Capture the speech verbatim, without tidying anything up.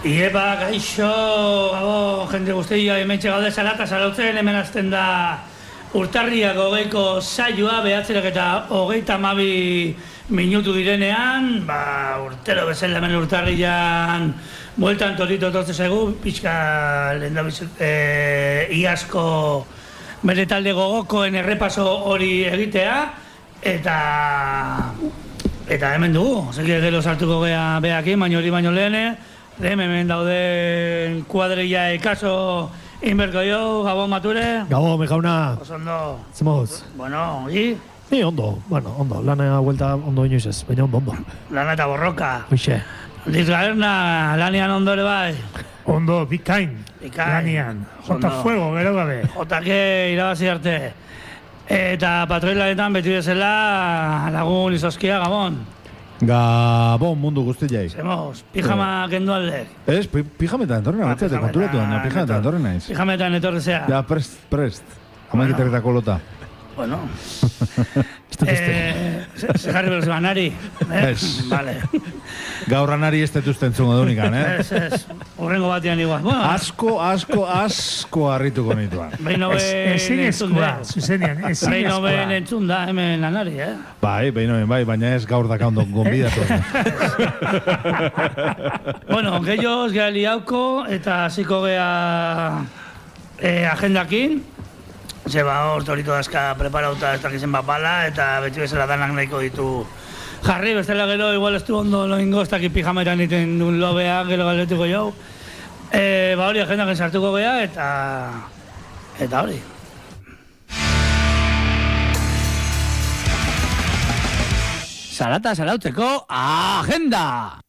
Iepa, gaixo, gabo, jende guztia hementxe gaude salata salautzen, hemen azten da urtarriak hogeiko saioa, behatzerak eta hogeita hamabi minutu direnean, ba, urtero bezala hemen urtarrian bueltan torito tortze zaigu, pixka lehen da e, iazko bere talde gogokoen errepaso hori egitea, eta eta hemen dugu, zeki gero sartuko gea behakin, baino hori baino lehene, hemen dauden kuadrilla ekaso inberko jo, Gabon Mature. Gabon, me jauna. Osondo. Zemoz. Bueno, y? Ni ondo, bueno, ondo, lana vuelta ondo inoiz ez, baina ondo, ondo. Lana eta borroka. Hoxe. Dizgaberna, lanian ondo ere bai. Ondo, bikain. Bikain. Lanian. Jota fuego, gero gabe. Jotake irabazi arte. Eta patroilaretan beti bezala lagun izoskia, Gabon. Gabon mundu guztiai. Zemoz, pijama kendu aldek. Ez, pijametan etorren Ah, abatzete, konturatu da, pijametan etorren naiz. Pijametan etorre zea. Ja, prest, prest. Hamakiteretako lota. Bueno. eh, se jarri behar zebanari. Ez. Vale. Gaur anari ez detuzten zungo dunikan, eh? Ez, ez. Urrengo batian igual. Bueno, asko, asko, asko harrituko nituan. Behin hoben Ezin eskua, zuzenian, ezin Behin eskua. hoben entzun da hemen lanari, eh? Bai, behin hoben, bai, baina ez gaur dakaundon gonbidatu. Bueno, gehiagoz geha liauko eta hasiko geha eh, agendakin. Zeba hor torito dazka preparauta ez dakizen bat bala eta beti bezala danak nahiko ditu jarri, bestela gero igual ez du ondo loingo ez dakit pijametan iten duen lobea, gero galdetuko jau. E, ba hori agendakin sartuko geha eta eta hori. Salata salautzeko agenda!